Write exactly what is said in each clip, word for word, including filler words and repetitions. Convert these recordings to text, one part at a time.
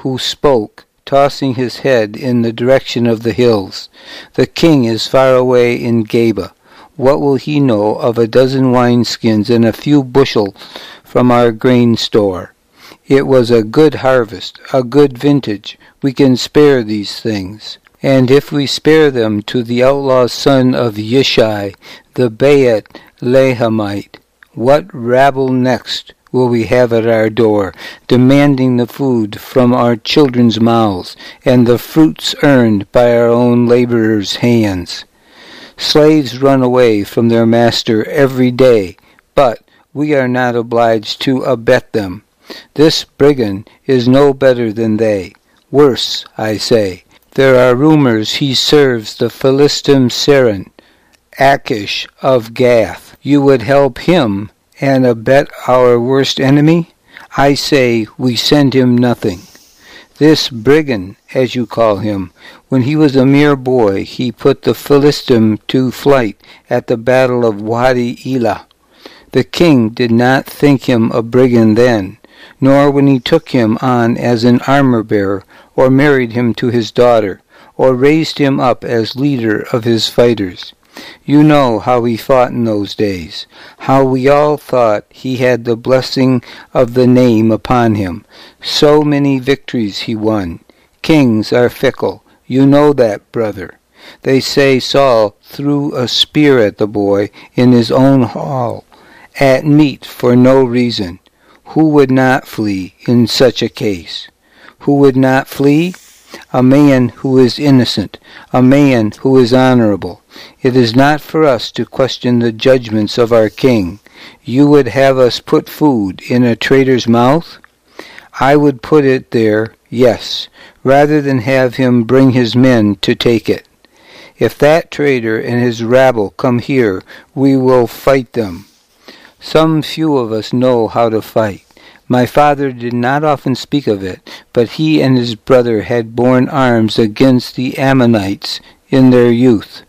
who spoke, tossing his head in the direction of the hills. The king is far away in Geba. What will he know of a dozen wineskins and a few bushel from our grain store? It was a good harvest, a good vintage. We can spare these things. And if we spare them to the outlaw son of Yishai, the Beit Lehamite, what rabble next will we have at our door, demanding the food from our children's mouths, and the fruits earned by our own laborers' hands? Slaves run away from their master every day, but we are not obliged to abet them. This brigand is no better than they. Worse, I say. There are rumors he serves the Philistine Seren, Achish of Gath. You would help him and abet our worst enemy? I say we send him nothing. This brigand, as you call him, when he was a mere boy, he put the Philistine to flight at the battle of Wadi Elah. The king did not think him a brigand then, nor when he took him on as an armor-bearer, or married him to his daughter, or raised him up as leader of his fighters. You know how he fought in those days, how we all thought he had the blessing of the name upon him. So many victories he won. Kings are fickle. You know that, brother. They say Saul threw a spear at the boy in his own hall, at meat for no reason. Who would not flee in such a case? Who would not flee? A man who is innocent, a man who is honorable. It is not for us to question the judgments of our king. You would have us put food in a traitor's mouth? I would put it there, yes, rather than have him bring his men to take it. If that traitor and his rabble come here, we will fight them. Some few of us know how to fight. My father did not often speak of it, but he and his brother had borne arms against the Ammonites in their youth.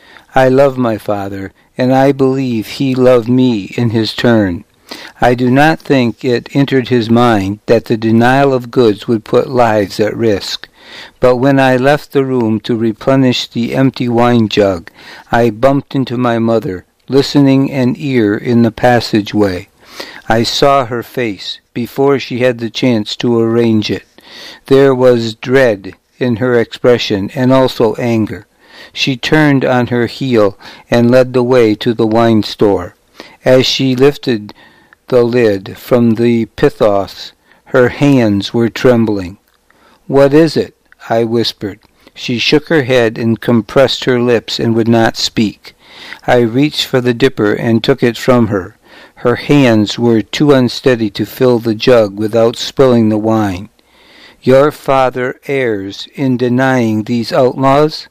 I love my father, and I believe he loved me in his turn. I do not think it entered his mind that the denial of goods would put lives at risk. But when I left the room to replenish the empty wine jug, I bumped into my mother, listening an ear in the passageway. I saw her face before she had the chance to arrange it. There was dread in her expression, and also anger. She turned on her heel and led the way to the wine store. As she lifted the lid from the pithos, her hands were trembling. "What is it?" I whispered. She shook her head and compressed her lips and would not speak. I reached for the dipper and took it from her. Her hands were too unsteady to fill the jug without spilling the wine. "Your father errs in denying these outlaws?"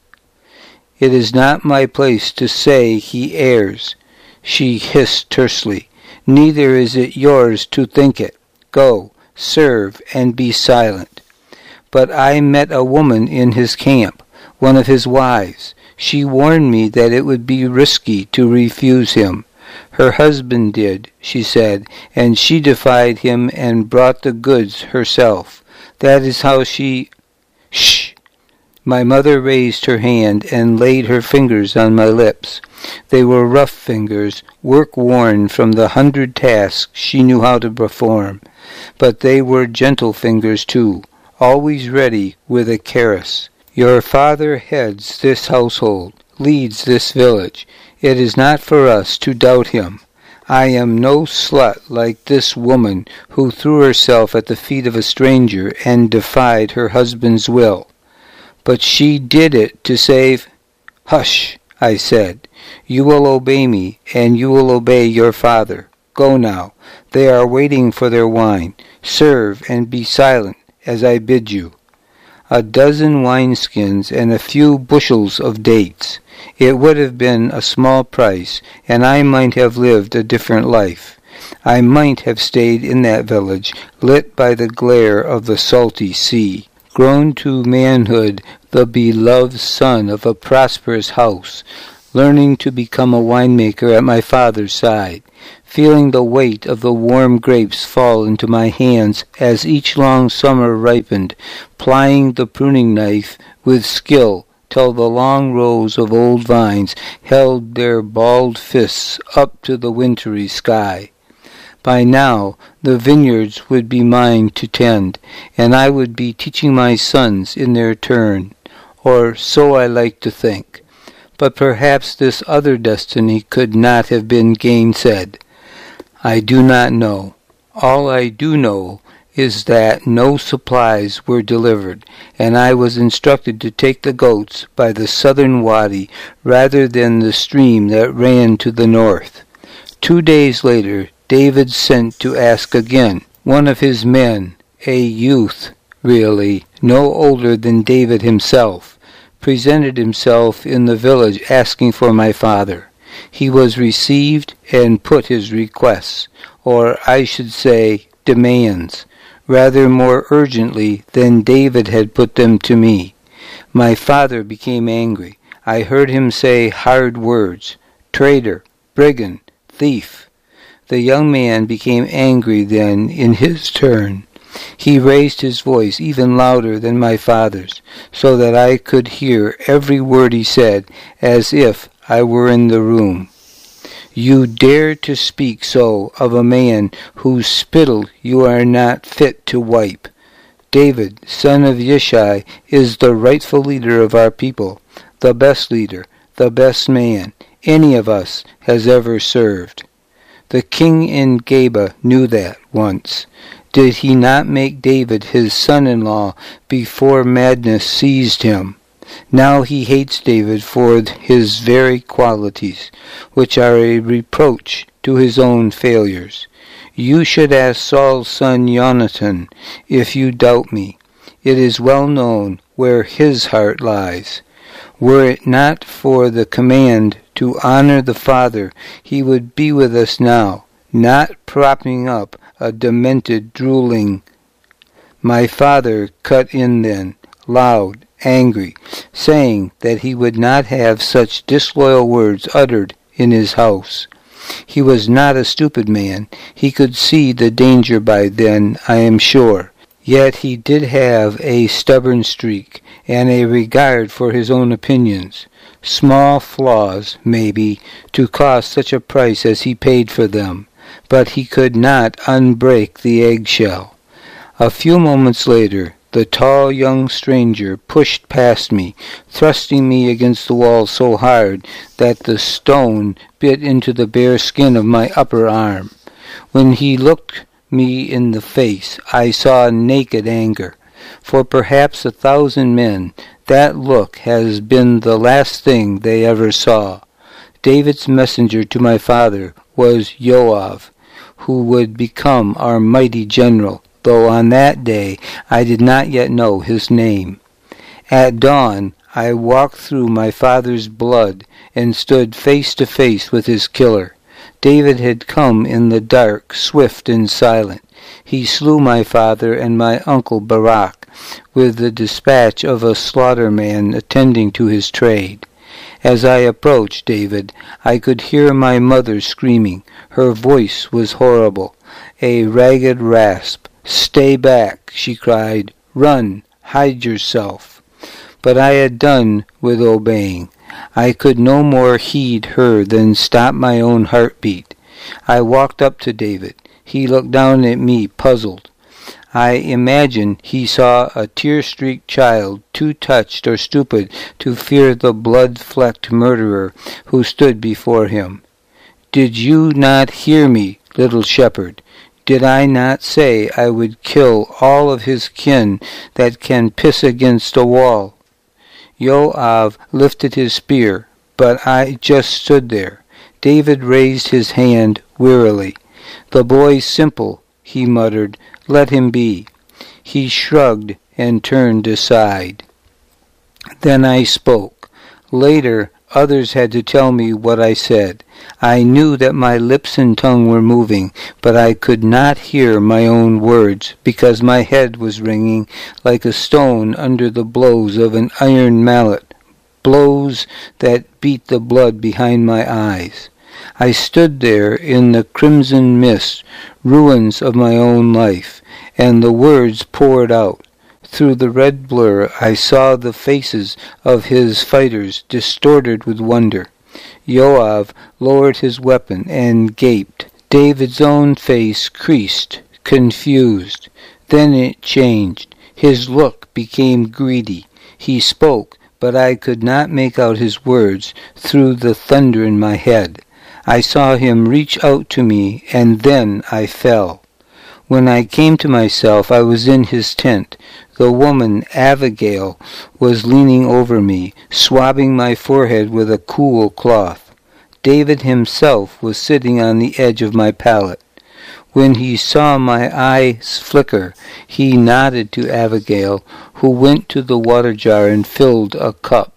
"It is not my place to say he errs," she hissed tersely. "Neither is it yours to think it. Go, serve, and be silent." But I met a woman in his camp, one of his wives. She warned me that it would be risky to refuse him. Her husband did, she said, and she defied him and brought the goods herself. That is how she... Shh! My mother raised her hand and laid her fingers on my lips. They were rough fingers, work-worn from the hundred tasks she knew how to perform. But they were gentle fingers, too, always ready with a caress. "Your father heads this household, leads this village. It is not for us to doubt him. I am no slut like this woman who threw herself at the feet of a stranger and defied her husband's will. But she did it to save—" "Hush," I said. "You will obey me, and you will obey your father. Go now. They are waiting for their wine. Serve and be silent, as I bid you." A dozen wineskins and a few bushels of dates. It would have been a small price, and I might have lived a different life. I might have stayed in that village, lit by the glare of the salty sea, grown to manhood, the beloved son of a prosperous house, learning to become a winemaker at my father's side, feeling the weight of the warm grapes fall into my hands as each long summer ripened, plying the pruning knife with skill till the long rows of old vines held their balled fists up to the wintry sky. By now the vineyards would be mine to tend, and I would be teaching my sons in their turn, or so I like to think. But perhaps this other destiny could not have been gainsaid. I do not know. All I do know is that no supplies were delivered, and I was instructed to take the goats by the southern wadi rather than the stream that ran to the north. Two days later, David sent to ask again. One of his men, a youth, really, no older than David himself, presented himself in the village asking for my father. He was received and put his requests, or I should say demands, rather more urgently than David had put them to me. My father became angry. I heard him say hard words, traitor, brigand, thief. The young man became angry then in his turn. He raised his voice even louder than my father's, so that I could hear every word he said as if I were in the room. You dare to speak so of a man whose spittle you are not fit to wipe. David, son of Yishai, is the rightful leader of our people, the best leader, the best man any of us has ever served. The king in Geba knew that once. Did he not make David his son-in-law before madness seized him? Now he hates David for his very qualities, which are a reproach to his own failures. You should ask Saul's son Jonathan if you doubt me. It is well known where his heart lies. Were it not for the command to honor the father, he would be with us now, not propping up a demented drooling. My father cut in then, loud, angry, saying that he would not have such disloyal words uttered in his house. He was not a stupid man. He could see the danger by then, I am sure. Yet he did have a stubborn streak, and a regard for his own opinions. Small flaws, maybe, to cost such a price as he paid for them. But he could not unbreak the eggshell. A few moments later, the tall young stranger pushed past me, thrusting me against the wall so hard that the stone bit into the bare skin of my upper arm. When he looked me in the face, I saw naked anger. For perhaps a thousand men, that look has been the last thing they ever saw. David's messenger to my father was Joab, who would become our mighty general, though on that day I did not yet know his name. At dawn I walked through my father's blood and stood face to face with his killer. David had come in the dark, swift and silent. He slew my father and my uncle Barak with the dispatch of a slaughterman attending to his trade. As I approached David, I could hear my mother screaming. Her voice was horrible, a ragged rasp. "Stay back," she cried. "Run, hide yourself." But I had done with obeying. I could no more heed her than stop my own heartbeat. I walked up to David. He looked down at me, puzzled. I imagine he saw a tear-streaked child, too touched or stupid to fear the blood-flecked murderer who stood before him. "Did you not hear me, little shepherd? Did I not say I would kill all of his kin that can piss against a wall?" Joab lifted his spear, but I just stood there. David raised his hand wearily. "The boy's simple," he muttered. "Let him be." He shrugged and turned aside. Then I spoke. Later, others had to tell me what I said. I knew that my lips and tongue were moving, but I could not hear my own words, because my head was ringing like a stone under the blows of an iron mallet. blows that beat the blood behind my eyes. I stood there in the crimson mist, ruins of my own life, and the words poured out. Through the red blur I saw the faces of his fighters distorted with wonder. Yoav lowered his weapon and gaped. David's own face creased, confused. Then it changed. His look became greedy. He spoke, but I could not make out his words through the thunder in my head. I saw him reach out to me, and then I fell. When I came to myself, I was in his tent. The woman, Abigail, was leaning over me, swabbing my forehead with a cool cloth. David himself was sitting on the edge of my pallet. When he saw my eyes flicker, he nodded to Abigail, who went to the water jar and filled a cup.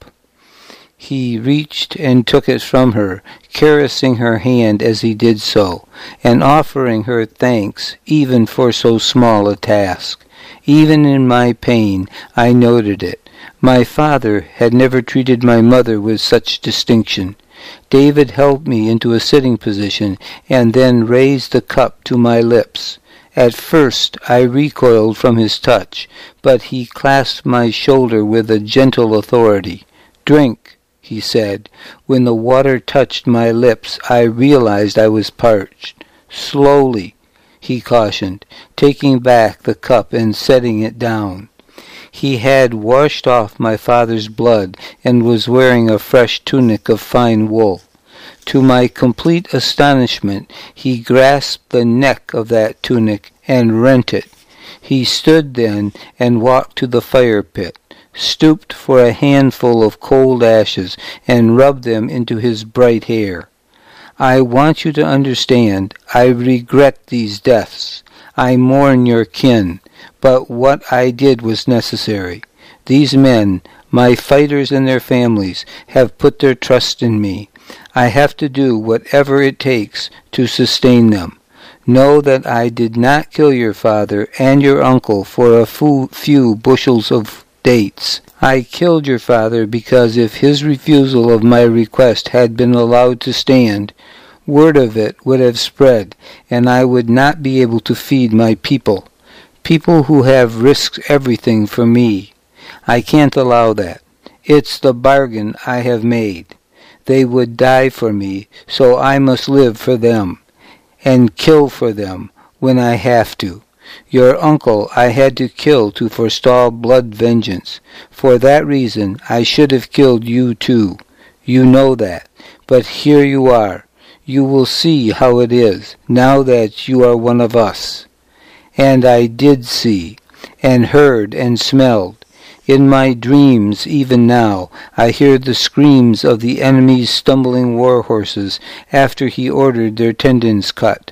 He reached and took it from her, caressing her hand as he did so, and offering her thanks even for so small a task. Even in my pain, I noted it. My father had never treated my mother with such distinction. David helped me into a sitting position and then raised the cup to my lips. At first I recoiled from his touch, but he clasped my shoulder with a gentle authority. "Drink," he said. When the water touched my lips, I realized I was parched. "Slowly," he cautioned, taking back the cup and setting it down. He had washed off my father's blood and was wearing a fresh tunic of fine wool. To my complete astonishment, he grasped the neck of that tunic and rent it. He stood then and walked to the fire pit, stooped for a handful of cold ashes, and rubbed them into his bright hair. "I want you to understand, I regret these deaths. I mourn your kin, but what I did was necessary. These men, my fighters and their families, have put their trust in me. I have to do whatever it takes to sustain them. Know that I did not kill your father and your uncle for a few bushels of dates. I killed your father because if his refusal of my request had been allowed to stand, word of it would have spread, and I would not be able to feed my people. People who have risked everything for me. I can't allow that. It's the bargain I have made. They would die for me, so I must live for them, and kill for them when I have to. Your uncle I had to kill to forestall blood vengeance. For that reason I should have killed you too. You know that. But here you are. You will see how it is, now that you are one of us." And I did see, and heard, and smelled. In my dreams, even now, I hear the screams of the enemy's stumbling war horses after he ordered their tendons cut.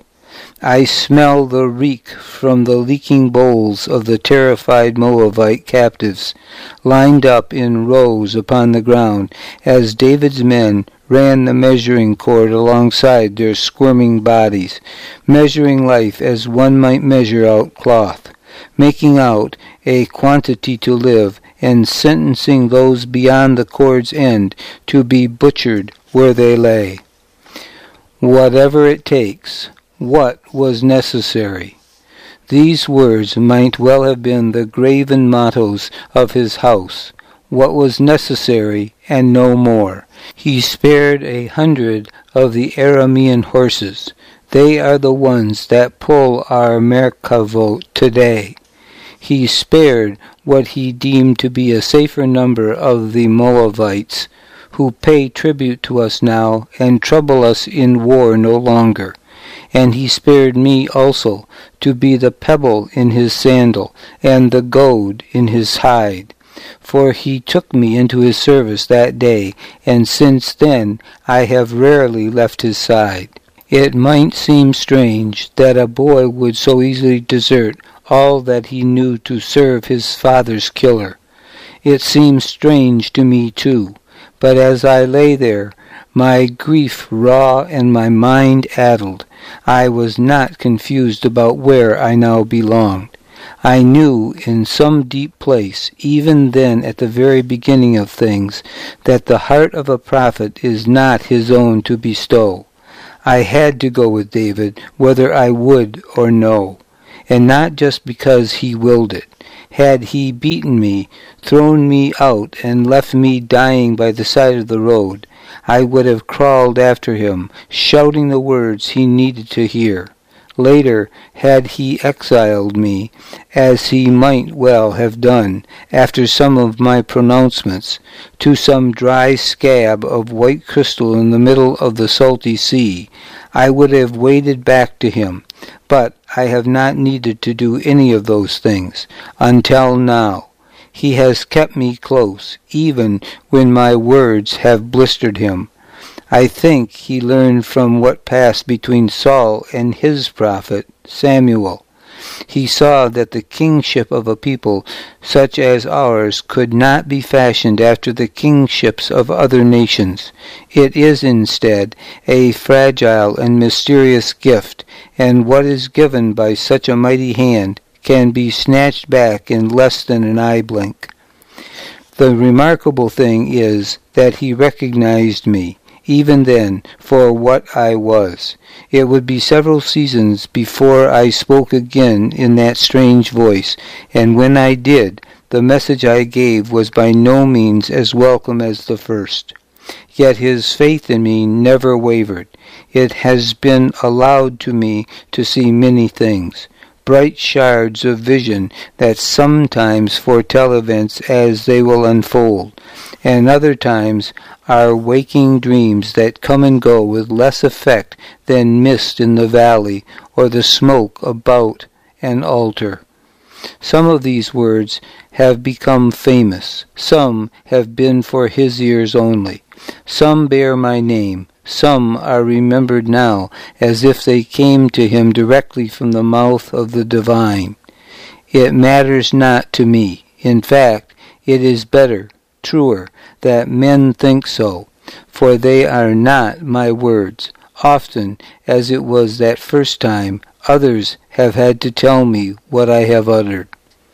I smell the reek from the leaking bowls of the terrified Moabite captives, lined up in rows upon the ground, as David's men ran the measuring cord alongside their squirming bodies, measuring life as one might measure out cloth, making out a quantity to live, and sentencing those beyond the cord's end to be butchered where they lay. Whatever it takes. What was necessary? These words might well have been the graven mottos of his house. What was necessary, and no more. He spared a hundred of the Aramean horses. They are the ones that pull our Merkavot today. He spared what he deemed to be a safer number of the Moabites, who pay tribute to us now and trouble us in war no longer. And he spared me also, to be the pebble in his sandal, and the goad in his hide. For he took me into his service that day, and since then I have rarely left his side. It might seem strange that a boy would so easily desert all that he knew to serve his father's killer. It seems strange to me too, but as I lay there, my grief raw and my mind addled, I was not confused about where I now belonged. I knew in some deep place, even then at the very beginning of things, that the heart of a prophet is not his own to bestow. I had to go with David, whether I would or no, and not just because he willed it. Had he beaten me, thrown me out, and left me dying by the side of the road, I would have crawled after him, shouting the words he needed to hear. Later, had he exiled me, as he might well have done, after some of my pronouncements, to some dry scab of white crystal in the middle of the salty sea, I would have waded back to him. But I have not needed to do any of those things, until now. He has kept me close, even when my words have blistered him. I think he learned from what passed between Saul and his prophet, Samuel. He saw that the kingship of a people such as ours could not be fashioned after the kingships of other nations. It is instead a fragile and mysterious gift, and what is given by such a mighty hand can be snatched back in less than an eye blink. The remarkable thing is that he recognized me, even then, for what I was. It would be several seasons before I spoke again in that strange voice, and when I did, the message I gave was by no means as welcome as the first. Yet his faith in me never wavered. It has been allowed to me to see many things, bright shards of vision that sometimes foretell events as they will unfold, and other times are waking dreams that come and go with less effect than mist in the valley or the smoke about an altar. Some of these words have become famous. Some have been for his ears only. Some bear my name. Some are remembered now as if they came to him directly from the mouth of the divine. It matters not to me. In fact, it is better, truer, that men think so, for they are not my words. Often, as it was that first time, others have had to tell me what I have uttered.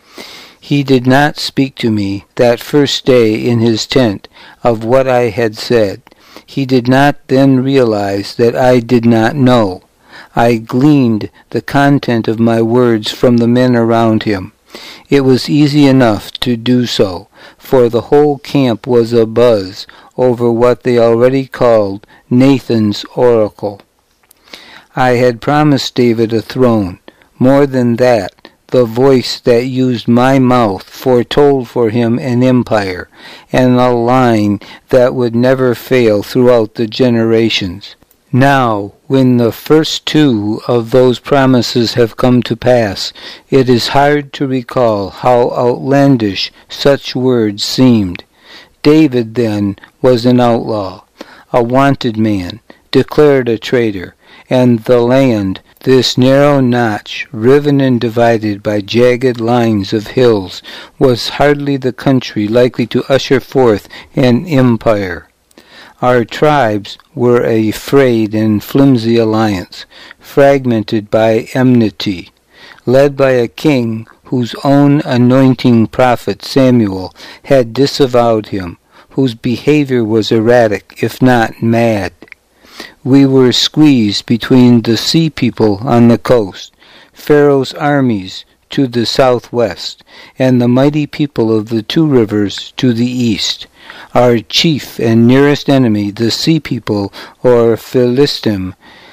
He did not speak to me that first day in his tent of what I had said. He did not then realize that I did not know. I gleaned the content of my words from the men around him. It was easy enough to do so, for the whole camp was abuzz over what they already called Nathan's oracle. I had promised David a throne. More than that, the voice that used my mouth foretold for him an empire, and a line that would never fail throughout the generations. Now, when the first two of those promises have come to pass, it is hard to recall how outlandish such words seemed. David, then, was an outlaw, a wanted man, declared a traitor, and the land, this narrow notch, riven and divided by jagged lines of hills, was hardly the country likely to usher forth an empire. Our tribes were a frayed and flimsy alliance, fragmented by enmity, led by a king whose own anointing prophet Samuel had disavowed him, whose behavior was erratic, if not mad. We were squeezed between the sea people on the coast, Pharaoh's armies to the southwest, and the mighty people of the two rivers to the east. Our chief and nearest enemy, the sea people, or Philistim,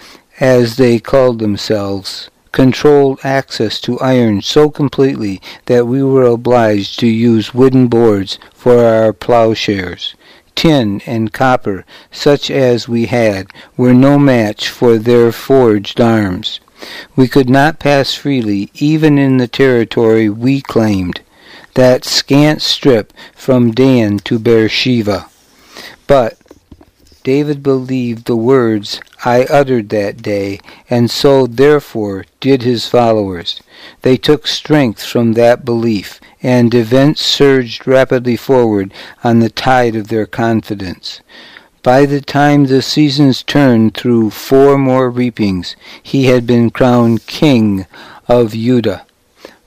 as they called themselves, controlled access to iron so completely that we were obliged to use wooden boards for our plowshares. Tin and copper, such as we had, were no match for their forged arms. We could not pass freely, even in the territory we claimed, that scant strip from Dan to Beersheba. But David believed the words I uttered that day, and so therefore did his followers. They took strength from that belief, and events surged rapidly forward on the tide of their confidence. By the time the seasons turned through four more reapings, he had been crowned king of Judah.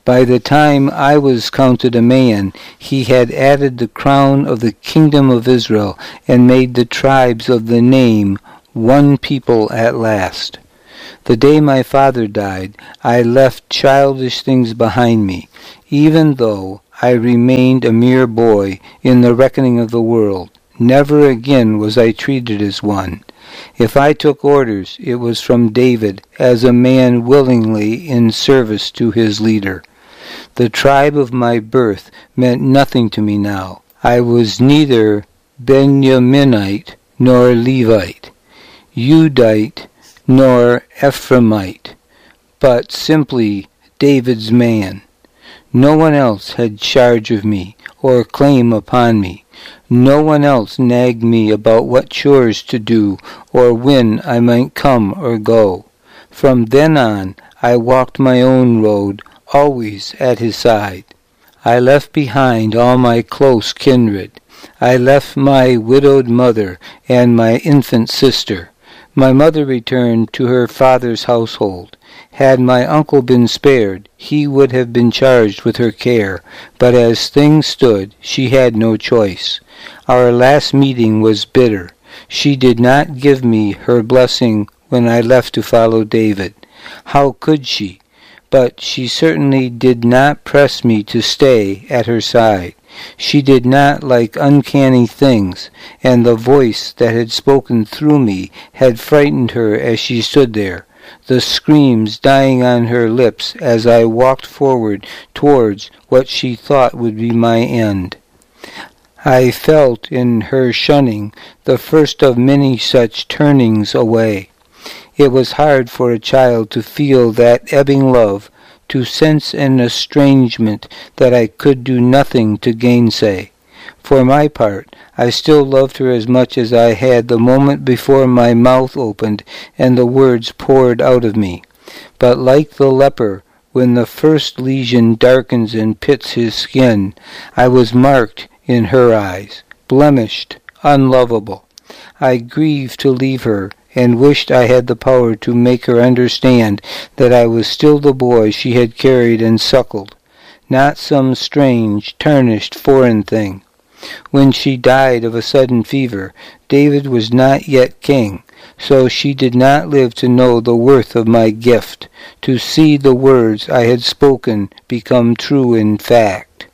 By the time I was counted a man, he had added the crown of the kingdom of Israel, and made the tribes of the name one people at last. The day my father died, I left childish things behind me, even though I remained a mere boy in the reckoning of the world. Never again was I treated as one. If I took orders, it was from David, as a man willingly in service to his leader. The tribe of my birth meant nothing to me now. I was neither Benjaminite nor Levite, Judite nor Ephraimite, but simply David's man. No one else had charge of me or claim upon me. No one else nagged me about what chores to do or when I might come or go. From then on, I walked my own road, always at his side. I left behind all my close kindred. I left my widowed mother and my infant sister. My mother returned to her father's household. Had my uncle been spared, he would have been charged with her care, but as things stood, she had no choice. Our last meeting was bitter. She did not give me her blessing when I left to follow David. How could she? But she certainly did not press me to stay at her side. She did not like uncanny things, and the voice that had spoken through me had frightened her as she stood there, the screams dying on her lips as I walked forward towards what she thought would be my end. I felt in her shunning the first of many such turnings away. It was hard for a child to feel that ebbing love, to sense an estrangement that I could do nothing to gainsay. For my part, I still loved her as much as I had the moment before my mouth opened and the words poured out of me. But like the leper, when the first lesion darkens and pits his skin, I was marked in her eyes, blemished, unlovable. I grieved to leave her, and wished I had the power to make her understand that I was still the boy she had carried and suckled, not some strange, tarnished, foreign thing. When she died of a sudden fever, David was not yet king, so she did not live to know the worth of my gift, to see the words I had spoken become true in fact.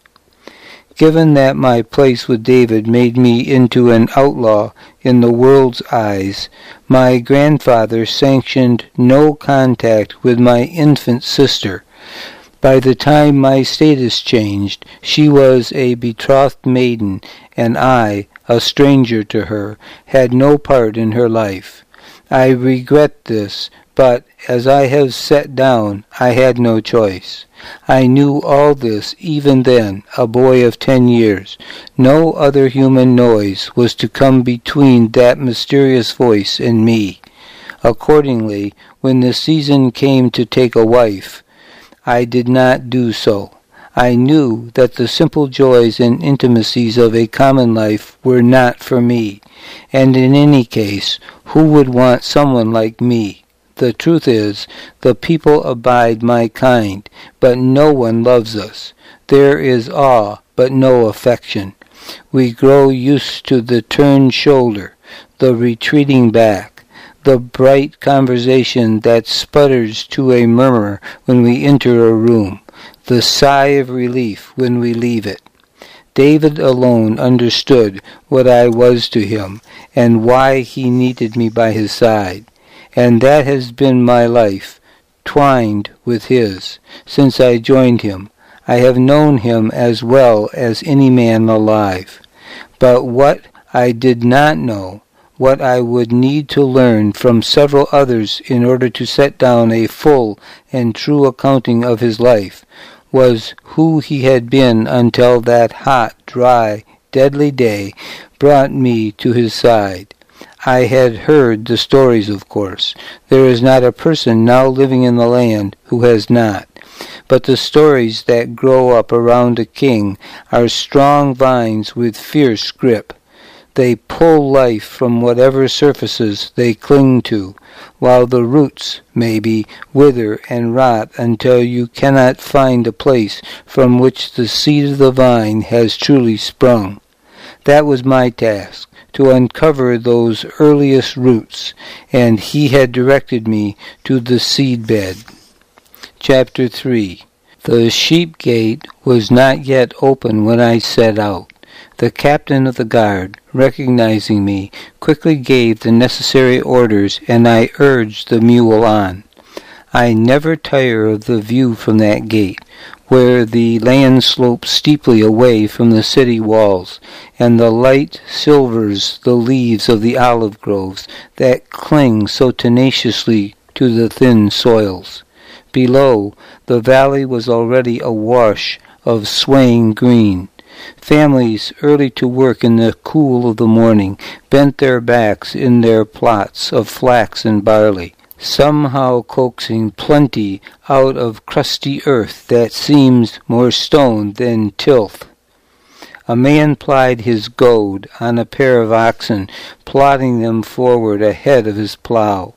Given that my place with David made me into an outlaw in the world's eyes, my grandfather sanctioned no contact with my infant sister. By the time my status changed, she was a betrothed maiden, and I, a stranger to her, had no part in her life. I regret this, but as I have set down, I had no choice. I knew all this even then, a boy of ten years. No other human noise was to come between that mysterious voice and me. Accordingly, when the season came to take a wife, I did not do so. I knew that the simple joys and intimacies of a common life were not for me, and in any case, who would want someone like me? The truth is, the people abide my kind, but no one loves us. There is awe, but no affection. We grow used to the turned shoulder, the retreating back, the bright conversation that sputters to a murmur when we enter a room, the sigh of relief when we leave it. David alone understood what I was to him, and why he needed me by his side. And that has been my life, twined with his, since I joined him. I have known him as well as any man alive. But what I did not know, what I would need to learn from several others in order to set down a full and true accounting of his life, was who he had been until that hot, dry, deadly day brought me to his side. I had heard the stories, of course. There is not a person now living in the land who has not. But the stories that grow up around a king are strong vines with fierce grip. They pull life from whatever surfaces they cling to, while the roots, maybe, wither and rot until you cannot find a place from which the seed of the vine has truly sprung. That was my task, to uncover those earliest roots, and he had directed me to the seed-bed. Chapter three. The sheep gate was not yet open when I set out. The captain of the guard, recognizing me, quickly gave the necessary orders, and I urged the mule on. I never tire of the view from that gate, where the land slopes steeply away from the city walls, and the light silvers the leaves of the olive groves that cling so tenaciously to the thin soils. Below, the valley was already awash of swaying green. Families, early to work in the cool of the morning, bent their backs in their plots of flax and barley, somehow coaxing plenty out of crusty earth that seems more stone than tilth. A man plied his goad on a pair of oxen, plodding them forward ahead of his plough.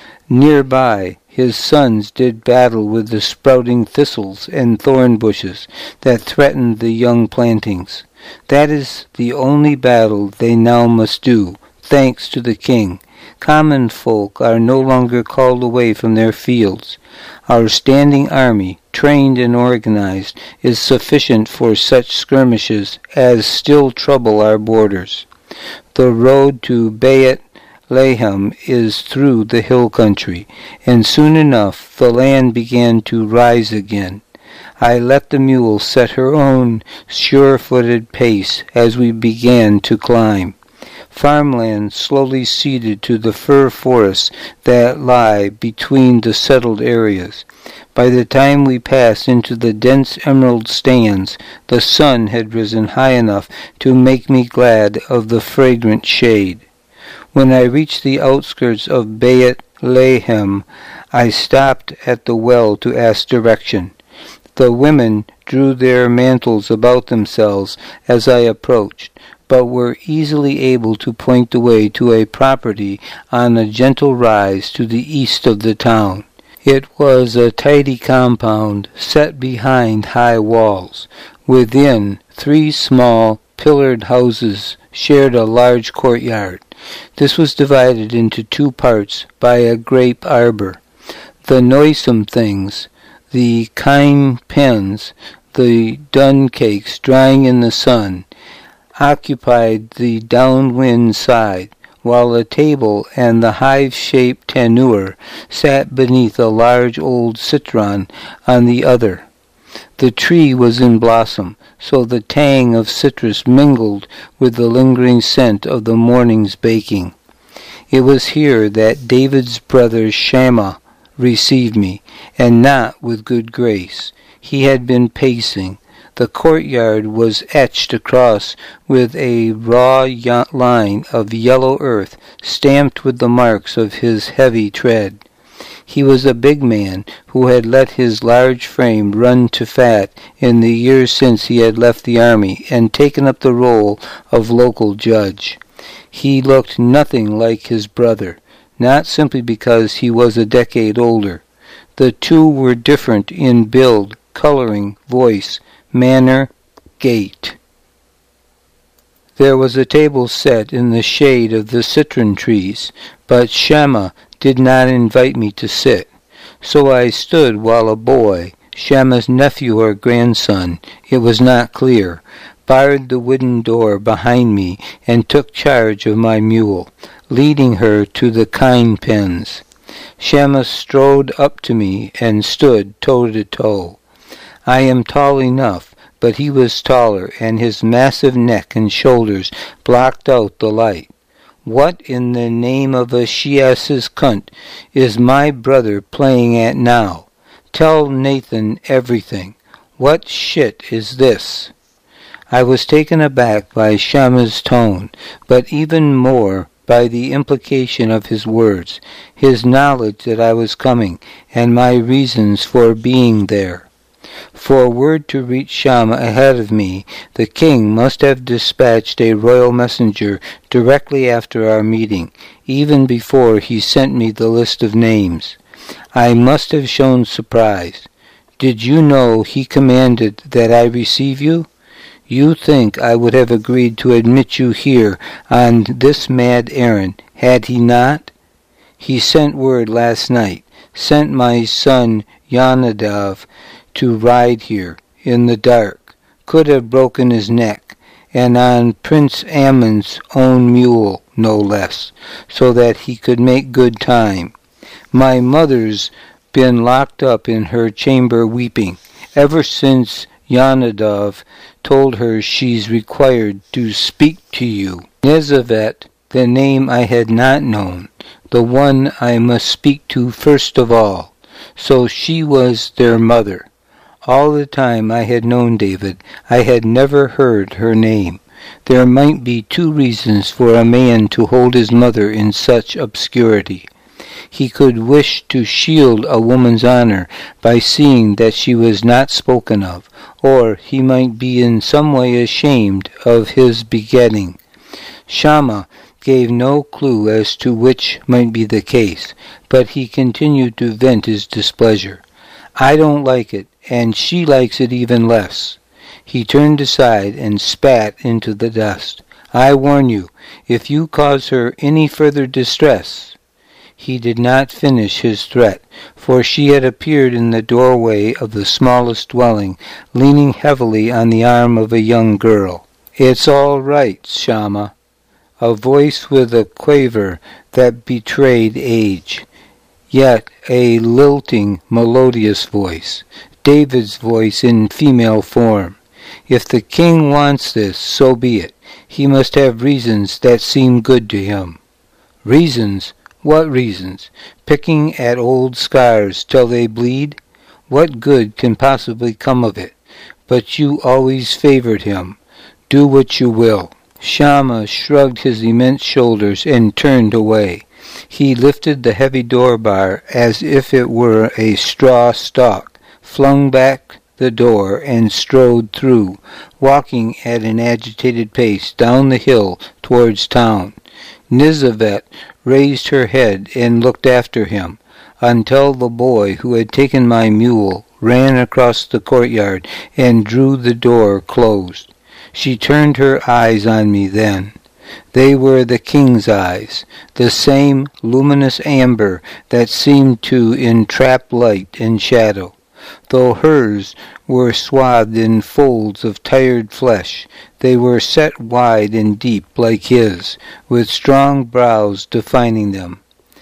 Nearby, his sons did battle with the sprouting thistles and thorn bushes that threatened the young plantings. That is the only battle they now must do, thanks to the king. Common folk are no longer called away from their fields. Our standing army, trained and organized, is sufficient for such skirmishes as still trouble our borders. The road to Beit Lehem is through the hill country, and soon enough the land began to rise again. I let the mule set her own sure-footed pace as we began to climb. Farmland slowly ceded to the fir forests that lie between the settled areas. By the time we passed into the dense emerald stands, the sun had risen high enough to make me glad of the fragrant shade. When I reached the outskirts of Beit Lehem, I stopped at the well to ask direction. The women drew their mantles about themselves as I approached, but were easily able to point the way to a property on a gentle rise to the east of the town. It was a tidy compound set behind high walls. Within, three small, pillared houses shared a large courtyard. This was divided into two parts by a grape arbor. The noisome things, the kine pens, the dun cakes drying in the sun, occupied the downwind side, while a table and the hive-shaped tannour sat beneath a large old citron on the other. The tree was in blossom, so the tang of citrus mingled with the lingering scent of the morning's baking. It was here that David's brother Shammah received me, and not with good grace. He had been pacing. The courtyard was etched across with a raw line of yellow earth, stamped with the marks of his heavy tread. He was a big man who had let his large frame run to fat in the years since he had left the army and taken up the role of local judge. He looked nothing like his brother, not simply because he was a decade older. The two were different in build, coloring, voice, manner, gait. There was a table set in the shade of the citron trees, but Shammah did not invite me to sit. So I stood while a boy, Shammah's nephew or grandson, it was not clear, barred the wooden door behind me and took charge of my mule, leading her to the kine pens. Shammah strode up to me and stood toe to toe. I am tall enough, but he was taller, and his massive neck and shoulders blocked out the light. What in the name of a Shias's cunt is my brother playing at now? Tell Nathan everything. What shit is this? I was taken aback by Shammah's tone, but even more by the implication of his words, his knowledge that I was coming, and my reasons for being there. For word to reach Shammah ahead of me, the king must have dispatched a royal messenger directly after our meeting, even before he sent me the list of names. I must have shown surprise. Did you know he commanded that I receive you? You think I would have agreed to admit you here on this mad errand, had he not? He sent word last night, sent my son Yonadav to ride here in the dark, could have broken his neck, and on Prince Ammon's own mule, no less, so that he could make good time. My mother's been locked up in her chamber weeping, ever since Yonadav told her she's required to speak to you. Nezavet, the name I had not known, the one I must speak to first of all. So she was their mother. All the time I had known David, I had never heard her name. There might be two reasons for a man to hold his mother in such obscurity. He could wish to shield a woman's honor by seeing that she was not spoken of, or he might be in some way ashamed of his begetting. Shammah gave no clue as to which might be the case, but he continued to vent his displeasure. I don't like it, and she likes it even less. He turned aside and spat into the dust. I warn you, if you cause her any further distress. He did not finish his threat, for she had appeared in the doorway of the smallest dwelling, leaning heavily on the arm of a young girl. It's all right, Shammah. A voice with a quaver that betrayed age, yet a lilting, melodious voice, David's voice in female form. If the king wants this, so be it. He must have reasons that seem good to him. Reasons? What reasons? Picking at old scars till they bleed? What good can possibly come of it? But you always favored him. Do what you will. Shammah shrugged his immense shoulders and turned away. He lifted the heavy door bar as if it were a straw stalk, flung back the door, and strode through, walking at an agitated pace down the hill towards town. Nezavet raised her head and looked after him, until the boy who had taken my mule ran across the courtyard and drew the door closed. She turned her eyes on me then. They were the king's eyes, the same luminous amber that seemed to entrap light and shadow. Though hers were swathed in folds of tired flesh, they were set wide and deep like his, with strong brows defining them.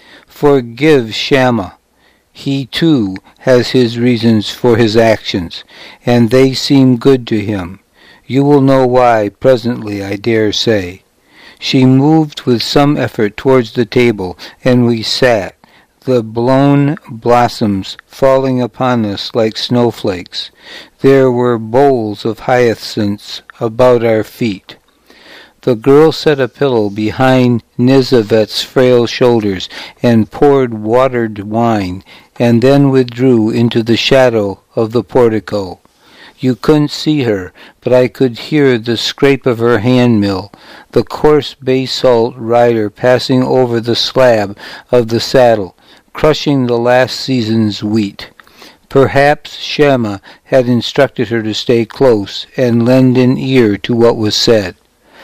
Forgive Shammah. He, too, has his reasons for his actions, and they seem good to him. You will know why presently, I dare say. She moved with some effort towards the table, and we sat, the blown blossoms falling upon us like snowflakes. There were bowls of hyacinths about our feet. The girl set a pillow behind Nezavet's frail shoulders and poured watered wine, and then withdrew into the shadow of the portico. You couldn't see her, but I could hear the scrape of her hand-mill, the coarse bay-salt rider passing over the slab of the saddle, crushing the last season's wheat. Perhaps Shammah had instructed her to stay close and lend an ear to what was said.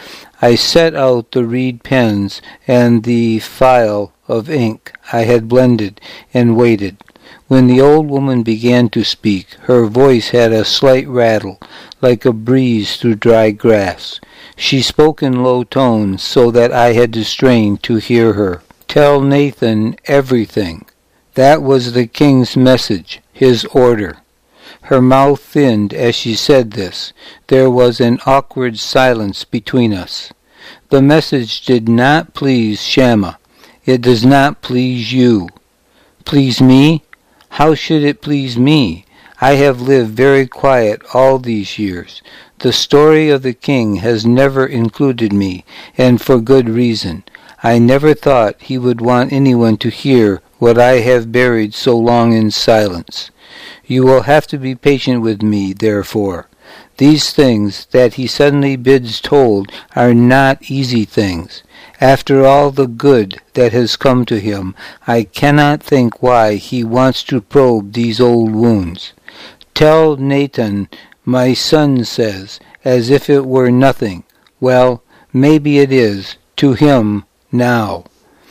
I set out the reed pens and the phial of ink I had blended, and waited. When the old woman began to speak, her voice had a slight rattle, like a breeze through dry grass. She spoke in low tones, so that I had to strain to hear her. Tell Nathan everything. That was the king's message, his order. Her mouth thinned as she said this. There was an awkward silence between us. The message did not please Shammah. It does not please you. Please me? How should it please me? I have lived very quiet all these years. The story of the king has never included me, and for good reason. I never thought he would want anyone to hear what I have buried so long in silence. You will have to be patient with me, therefore. These things that he suddenly bids told are not easy things. After all the good that has come to him, I cannot think why he wants to probe these old wounds. Tell Nathan, my son says, as if it were nothing. Well, maybe it is, to him, now.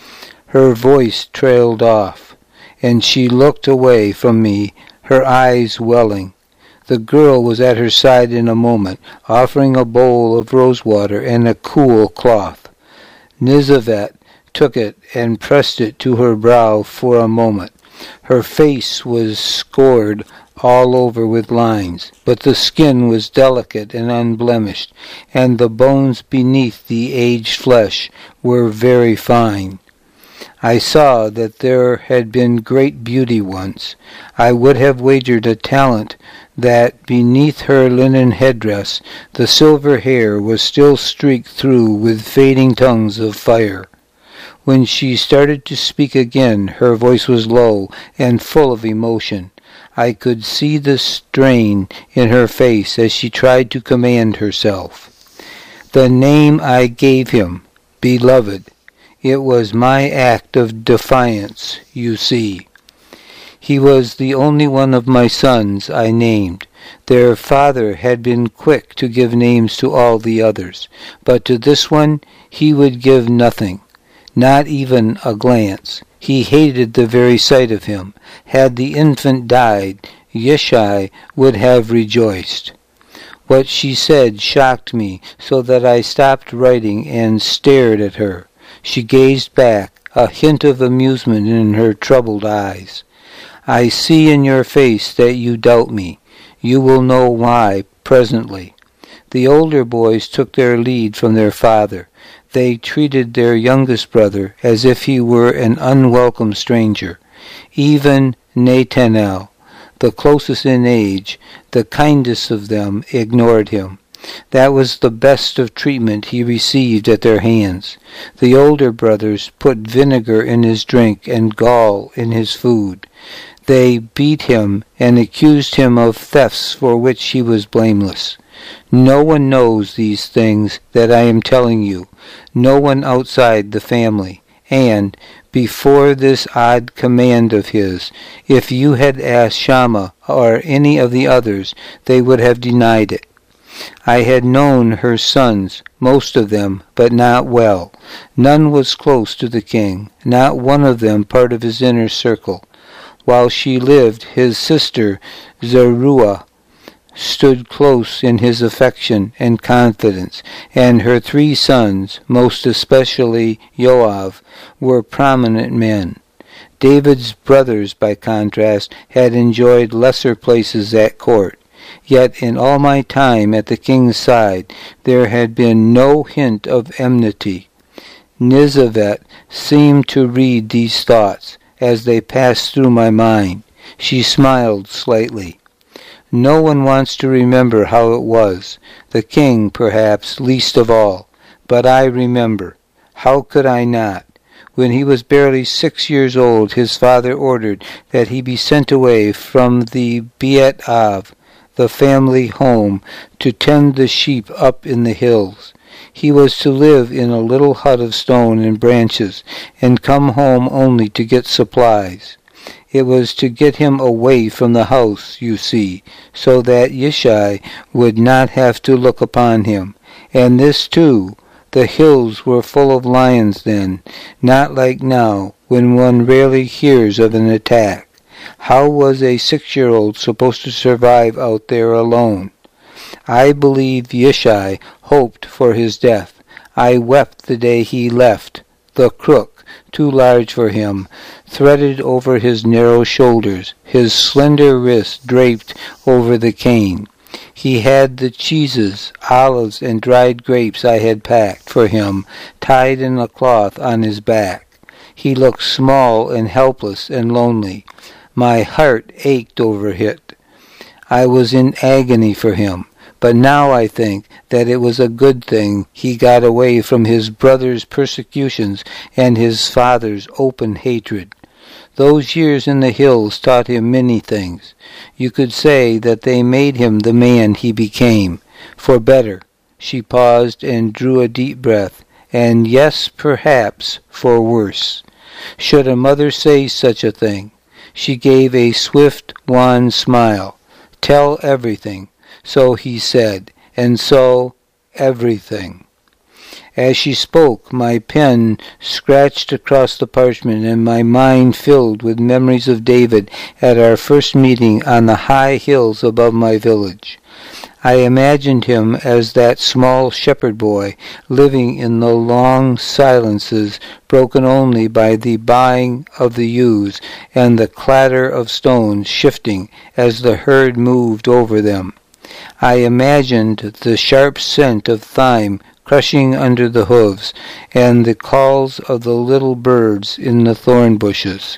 Her voice trailed off, and she looked away from me, her eyes welling. The girl was at her side in a moment, offering a bowl of rosewater and a cool cloth. Nizavet took it and pressed it to her brow for a moment. Her face was scored all over with lines, but the skin was delicate and unblemished, and the bones beneath the aged flesh were very fine. I saw that there had been great beauty once. I would have wagered a talent that beneath her linen headdress the silver hair was still streaked through with fading tongues of fire. When she started to speak again, her voice was low and full of emotion. I could see the strain in her face as she tried to command herself. The name I gave him, Beloved, it was my act of defiance, you see. He was the only one of my sons I named. Their father had been quick to give names to all the others, but to this one he would give nothing, not even a glance. He hated the very sight of him. Had the infant died, Yishai would have rejoiced. What she said shocked me so that I stopped writing and stared at her. She gazed back, a hint of amusement in her troubled eyes. I see in your face that you doubt me. You will know why presently. The older boys took their lead from their father. They treated their youngest brother as if he were an unwelcome stranger. Even Nathanael, the closest in age, the kindest of them, ignored him. That was the best of treatment he received at their hands. The older brothers put vinegar in his drink and gall in his food. They beat him and accused him of thefts for which he was blameless. No one knows these things that I am telling you, no one outside the family, and, before this odd command of his, if you had asked Shammah or any of the others, they would have denied it. I had known her sons, most of them, but not well. None was close to the king, not one of them part of his inner circle. While she lived, his sister Zeruiah stood close in his affection and confidence, and her three sons, most especially Joab, were prominent men. David's brothers, by contrast, had enjoyed lesser places at court. Yet in all my time at the king's side there had been no hint of enmity. Nizavet seemed to read these thoughts as they passed through my mind. She smiled slightly. No one wants to remember how it was, the king, perhaps, least of all. But I remember. How could I not? When he was barely six years old, his father ordered that he be sent away from the Beit Av, the family home, to tend the sheep up in the hills. He was to live in a little hut of stone and branches, and come home only to get supplies. It was to get him away from the house, you see, so that Yishai would not have to look upon him. And this too, the hills were full of lions then, not like now, when one rarely hears of an attack. How was a six-year-old supposed to survive out there alone? I believe Yishai hoped for his death. I wept the day he left. The crook, too large for him, threaded over his narrow shoulders, his slender wrist draped over the cane. He had the cheeses, olives, and dried grapes I had packed for him tied in a cloth on his back. He looked small and helpless and lonely. My heart ached over it. I was in agony for him. But now I think that it was a good thing he got away from his brother's persecutions and his father's open hatred. Those years in the hills taught him many things. You could say that they made him the man he became. For better. She paused and drew a deep breath. And yes, perhaps, for worse. Should a mother say such a thing? She gave a swift, wan smile. Tell everything. So he said. And so, everything. As she spoke, my pen scratched across the parchment, and my mind filled with memories of David at our first meeting on the high hills above my village. I imagined him as that small shepherd boy, living in the long silences broken only by the baaing of the ewes and the clatter of stones shifting as the herd moved over them. I imagined the sharp scent of thyme crushing under the hooves, and the calls of the little birds in the thorn bushes.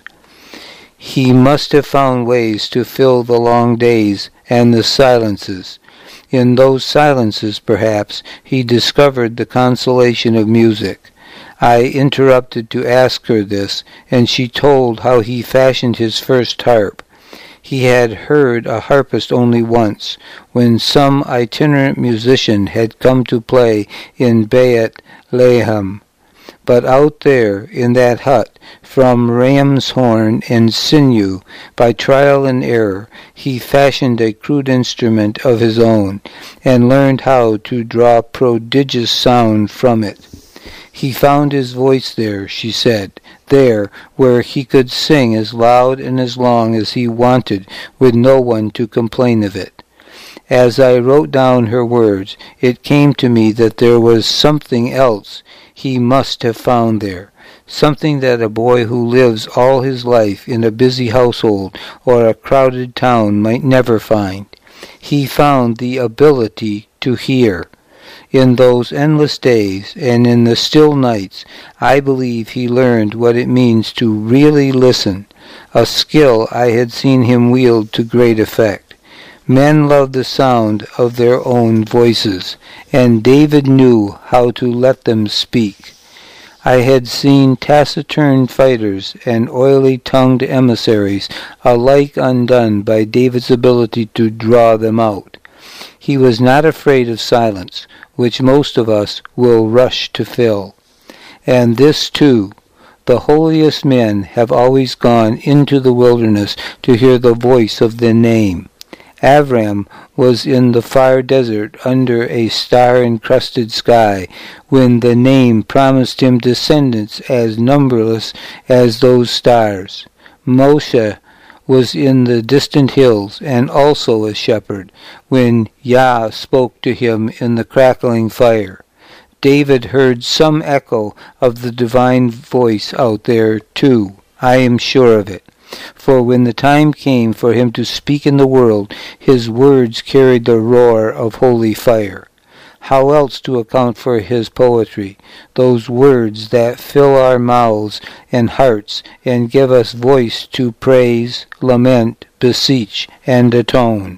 He must have found ways to fill the long days and the silences. In those silences, perhaps, he discovered the consolation of music. I interrupted to ask her this, and she told how he fashioned his first harp. He had heard a harpist only once, when some itinerant musician had come to play in Beit Lehem. But out there, in that hut, from ram's horn and sinew, by trial and error, he fashioned a crude instrument of his own, and learned how to draw prodigious sound from it. He found his voice there, she said, there, where he could sing as loud and as long as he wanted, with no one to complain of it. As I wrote down her words, it came to me that there was something else he must have found there, something that a boy who lives all his life in a busy household or a crowded town might never find. He found the ability to hear. In those endless days and in the still nights, I believe he learned what it means to really listen, a skill I had seen him wield to great effect. Men love the sound of their own voices, and David knew how to let them speak. I had seen taciturn fighters and oily-tongued emissaries alike undone by David's ability to draw them out. He was not afraid of silence, which most of us will rush to fill. And this too, the holiest men have always gone into the wilderness to hear the voice of the name. Avram was in the far desert under a star-encrusted sky when the name promised him descendants as numberless as those stars. Moshe was in the distant hills and also a shepherd when Yah spoke to him in the crackling fire. David heard some echo of the divine voice out there too. I am sure of it. For when the time came for him to speak in the world, his words carried the roar of holy fire. How else to account for his poetry, those words that fill our mouths and hearts and give us voice to praise, lament, beseech, and atone?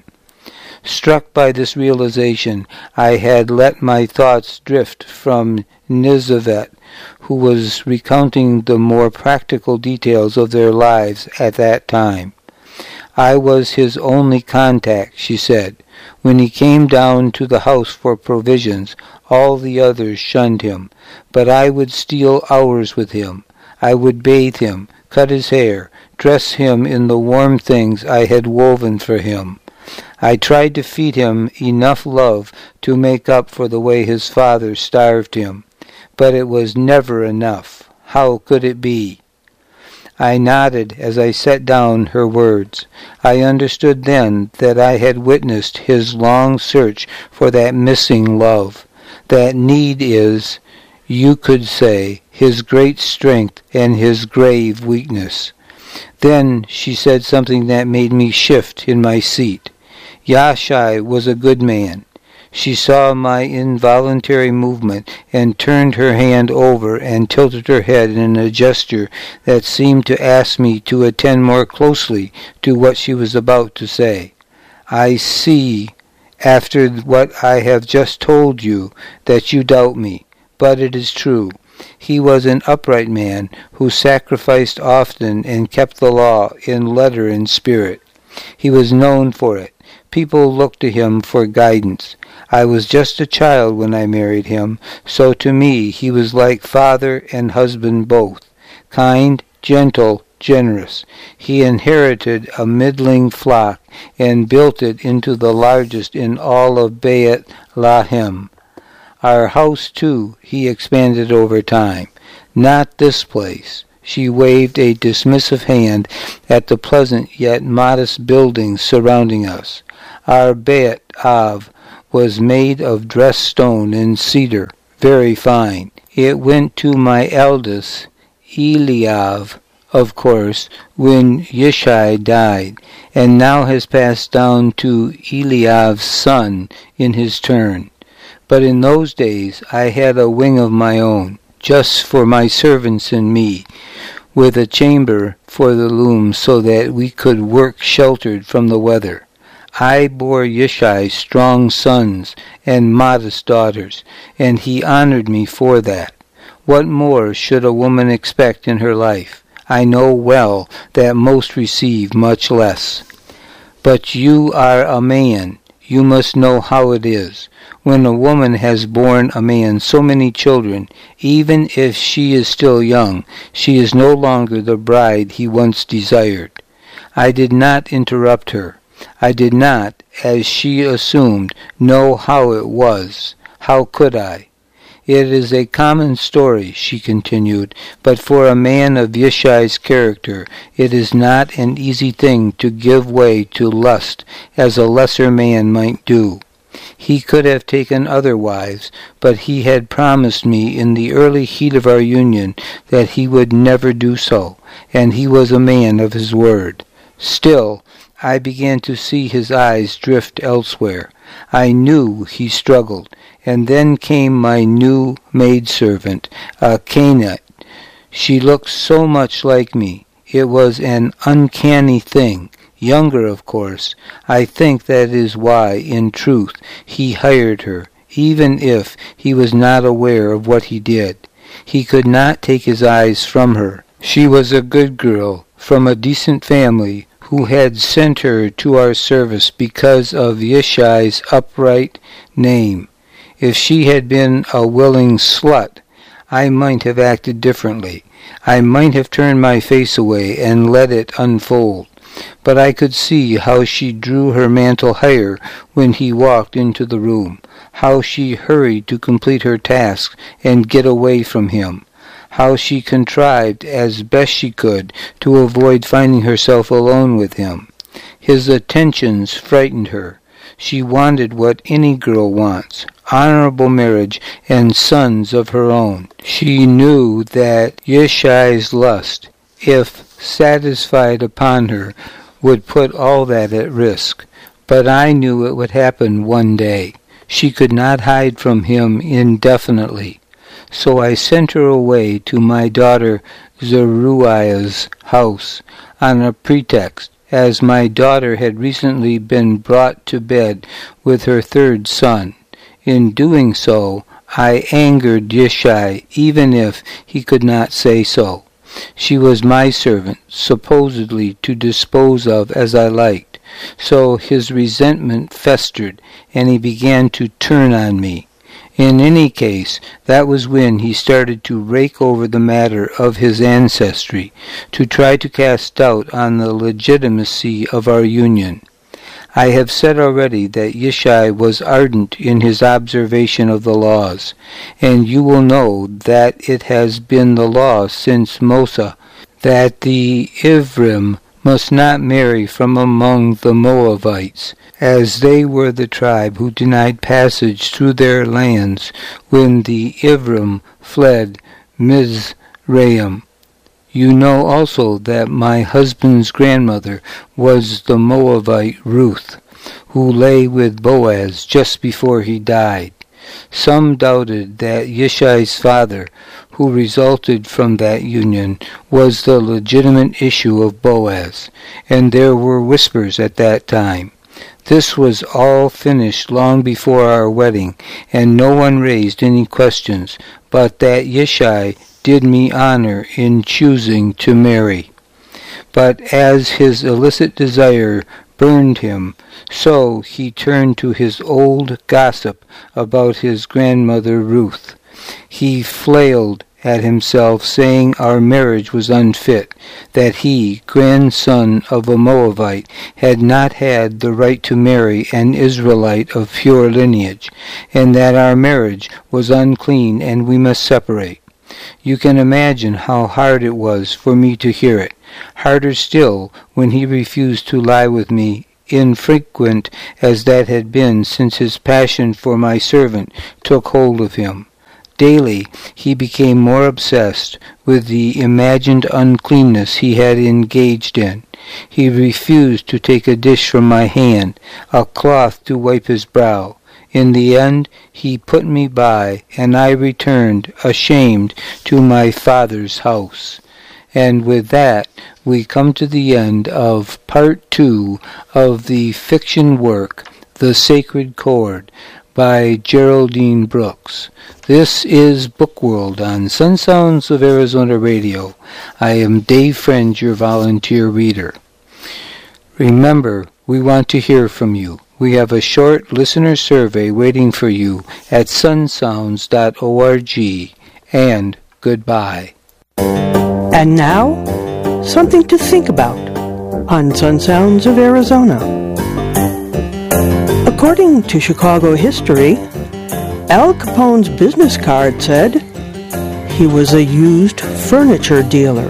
Struck by this realization, I had let my thoughts drift from Nizavet, who was recounting the more practical details of their lives at that time. I was his only contact, she said. When he came down to the house for provisions, all the others shunned him, but I would steal hours with him. I would bathe him, cut his hair, dress him in the warm things I had woven for him. I tried to feed him enough love to make up for the way his father starved him. But it was never enough. How could it be? I nodded as I set down her words. I understood then that I had witnessed his long search for that missing love. That need is, you could say, his great strength and his grave weakness. Then she said something that made me shift in my seat. Yashai was a good man. She saw my involuntary movement and turned her hand over and tilted her head in a gesture that seemed to ask me to attend more closely to what she was about to say. I see, after what I have just told you, that you doubt me, but it is true. He was an upright man who sacrificed often and kept the law in letter and spirit. He was known for it. People looked to him for guidance. I was just a child when I married him, so to me he was like father and husband both. Kind, gentle, generous. He inherited a middling flock and built it into the largest in all of Beit Lahem. Our house, too, he expanded over time. Not this place. She waved a dismissive hand at the pleasant yet modest buildings surrounding us. Our Beit Av was made of dressed stone and cedar, very fine. It went to my eldest, Eliav, of course, when Yishai died, and now has passed down to Eliav's son in his turn. But in those days I had a wing of my own, just for my servants and me, with a chamber for the looms so that we could work sheltered from the weather. I bore Yishai strong sons and modest daughters, and he honored me for that. What more should a woman expect in her life? I know well that most receive much less. But you are a man. You must know how it is. When a woman has borne a man so many children, even if she is still young, she is no longer the bride he once desired. I did not interrupt her. I did not, as she assumed, know how it was. How could I? It is a common story, she continued, but for a man of Yishai's character, it is not an easy thing to give way to lust as a lesser man might do. He could have taken other wives, but he had promised me in the early heat of our union that he would never do so, and he was a man of his word. Still, I began to see his eyes drift elsewhere. I knew he struggled. And then came my new maidservant, a Canaanite. She looked so much like me. It was an uncanny thing. Younger, of course. I think that is why, in truth, he hired her, even if he was not aware of what he did. He could not take his eyes from her. She was a good girl, from a decent family, who had sent her to our service because of Yishai's upright name. If she had been a willing slut, I might have acted differently. I might have turned my face away and let it unfold. But I could see how she drew her mantle higher when he walked into the room, how she hurried to complete her task and get away from him, how she contrived as best she could to avoid finding herself alone with him. His attentions frightened her. She wanted what any girl wants, honorable marriage and sons of her own. She knew that Yishai's lust, if satisfied upon her, would put all that at risk. But I knew it would happen one day. She could not hide from him indefinitely. So I sent her away to my daughter Zeruiah's house on a pretext, as my daughter had recently been brought to bed with her third son. In doing so, I angered Yishai, even if he could not say so. She was my servant, supposedly to dispose of as I liked. So his resentment festered, and he began to turn on me. In any case, that was when he started to rake over the matter of his ancestry, to try to cast doubt on the legitimacy of our union. I have said already that Yishai was ardent in his observation of the laws, and you will know that it has been the law since Moses that the Ivrim must not marry from among the Moabites, as they were the tribe who denied passage through their lands when the Ivrim fled Mizraim. You know also that my husband's grandmother was the Moabite Ruth, who lay with Boaz just before he died. Some doubted that Yishai's father, who resulted from that union, was the legitimate issue of Boaz, and there were whispers at that time. This was all finished long before our wedding, and no one raised any questions, but that Yishai did me honor in choosing to marry. But as his illicit desire burned him, so he turned to his old gossip about his grandmother Ruth. He flailed at himself, saying our marriage was unfit, that he, grandson of a Moabite, had not had the right to marry an Israelite of pure lineage, and that our marriage was unclean and we must separate. You can imagine how hard it was for me to hear it, harder still when he refused to lie with me, infrequent as that had been since his passion for my servant took hold of him. Daily he became more obsessed with the imagined uncleanness he had engaged in. He refused to take a dish from my hand, a cloth to wipe his brow. In the end he put me by, and I returned, ashamed, to my father's house. And with that we come to the end of part two of the fiction work, The Sacred Chord, by Geraldine Brooks. This is Book World on Sun Sounds of Arizona Radio. I am Dave Friend, your volunteer reader. Remember, we want to hear from you. We have a short listener survey waiting for you at sun sounds dot org. And goodbye. And now, something to think about on Sun Sounds of Arizona. According to Chicago history, Al Capone's business card said he was a used furniture dealer.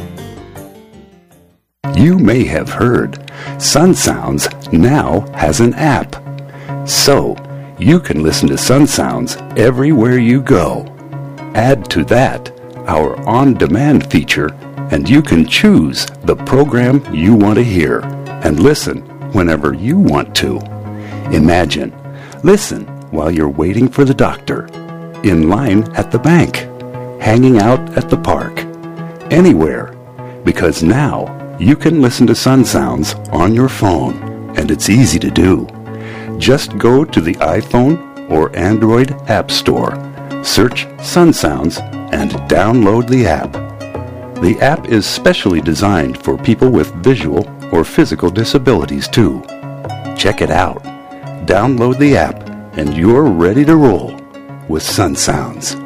You may have heard Sun Sounds now has an app. So, you can listen to Sun Sounds everywhere you go. Add to that our on-demand feature, and you can choose the program you want to hear and listen whenever you want to. Imagine, listen while you're waiting for the doctor, in line at the bank, hanging out at the park, anywhere, because now you can listen to Sun Sounds on your phone, and it's easy to do. Just go to the iPhone or Android App Store, search Sun Sounds, and download the app. The app is specially designed for people with visual or physical disabilities too. Check it out. Download the app, and you're ready to roll with Sun Sounds.